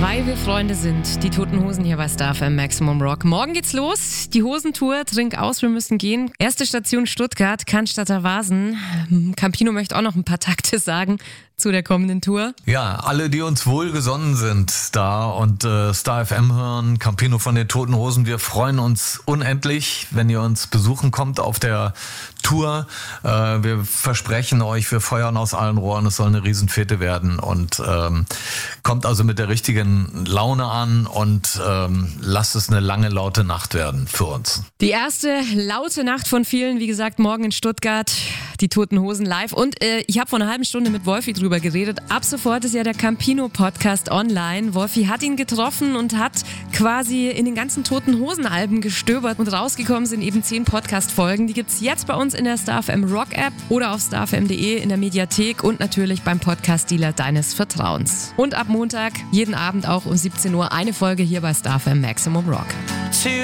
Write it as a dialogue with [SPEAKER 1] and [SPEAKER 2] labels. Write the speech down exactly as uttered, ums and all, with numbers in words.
[SPEAKER 1] Weil wir Freunde sind, die Toten Hosen hier bei Star F M Maximum Rock. Morgen geht's los, die Hosentour, trink aus, wir müssen gehen. Erste Station Stuttgart, Cannstatter Vasen. Campino möchte auch noch ein paar Takte sagen zu der kommenden Tour.
[SPEAKER 2] Ja, alle, die uns wohlgesonnen sind da und äh, Star F M hören, Campino von den Toten Hosen, wir freuen uns unendlich, wenn ihr uns besuchen kommt auf der Tour. Äh, wir versprechen euch, wir feuern aus allen Rohren, es soll eine Riesenfete werden und ähm, kommt also mit der richtigen Laune an und ähm, lasst es eine lange, laute Nacht werden für uns.
[SPEAKER 1] Die erste laute Nacht von vielen, wie gesagt, morgen in Stuttgart, die Toten Hosen live. Und äh, ich habe vor einer halben Stunde mit Wolfi drüber geredet. Ab sofort ist ja der Campino-Podcast online. Wolfi hat ihn getroffen und hat quasi in den ganzen Toten Hosen-Alben gestöbert und rausgekommen sind eben zehn Podcast-Folgen. Die gibt's jetzt bei uns in der Star F M Rock-App oder auf star f m punkt d e in der Mediathek und natürlich beim Podcast-Dealer deines Vertrauens. Und ab Montag jeden Abend auch um siebzehn Uhr eine Folge hier bei Star F M Maximum Rock.